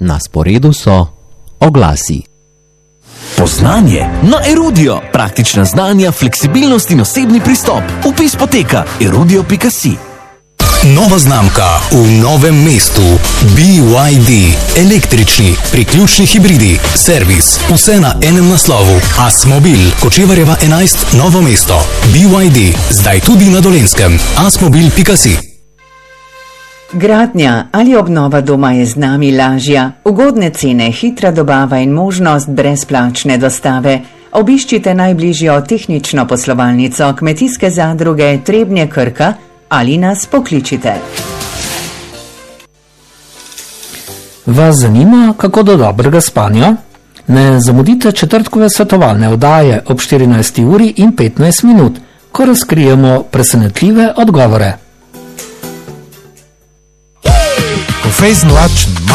Na sporedu so oglasi. Poznanje na Erudio. Praktična znanja, fleksibilnost in osebni pristop. Vpis poteka erudio.si. Nova znamka v novem mestu. BYD. Električni, priključni hibridi, servis, vse na enem naslovu. Asmobil, Kočevarjeva 11, Novo mesto. BYD, zdaj tudi na Dolenjskem. Asmobil.si. Gradnja ali obnova doma je z nami lažja. Ugodne cene, hitra dobava in možnost brezplačne dostave. Obiščite najbližjo tehnično poslovalnico Kmetijske zadruge Trebnje Krka ali nas pokličite. Vas zanima, kako do dobrega spanja? Ne zamudite četrtkove svetovalne oddaje ob 14:15, ko razkrijemo presenetljive odgovore. Ko fejst mlačen